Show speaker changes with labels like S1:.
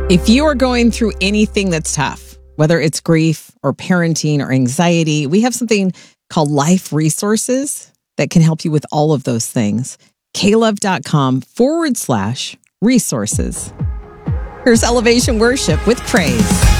S1: If you are going through anything that's tough, whether it's grief or parenting or anxiety, we have something called Life Resources that can help you with all of those things. klove.com/resources. Here's Elevation Worship with Praise.